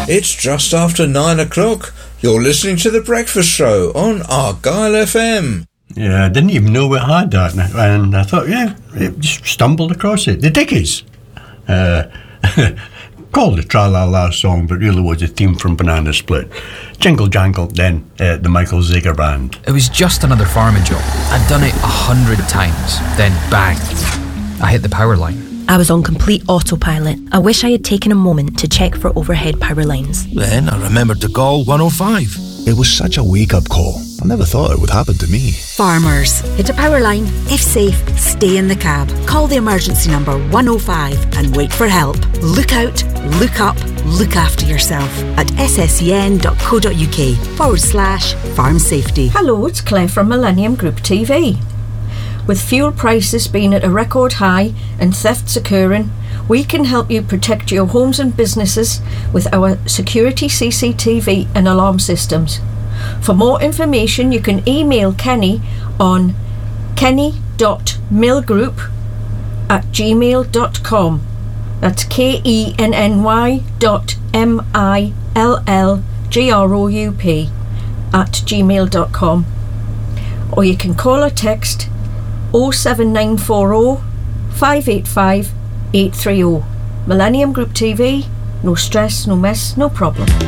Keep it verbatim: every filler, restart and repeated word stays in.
It's just after nine o'clock. You're listening to The Breakfast Show on Argyle F M. Yeah, I didn't even know it had that, and I thought, yeah, it just stumbled across it. The Dickies. Uh, called the Tra-La-La song, but really was a theme from Banana Split. Jingle Jangle, then uh, the Michael Zager Band. It was just another farming job. I'd done it a hundred times. Then bang, I hit the power line. I was on complete autopilot. I wish I had taken a moment to check for overhead power lines. Then I remembered to call one oh five. It was such a wake-up call. I never thought it would happen to me. Farmers, hit a power line. If safe, stay in the cab. Call the emergency number one oh five and wait for help. Look out, look up, look after yourself at sscn.co.uk forward slash farm safety. Hello, it's Claire from Millennium Group T V. With fuel prices being at a record high and thefts occurring, we can help you protect your homes and businesses with our security C C T V and alarm systems. For more information, you can email Kenny on kenny dot millgroup at gmail dot com. That's K E N N Y dot M I L L G R O U P at gmail dot com. Or you can call or text oh seven nine four oh five eight five eight three oh. Millennium Group T V, no stress, no mess, no problem.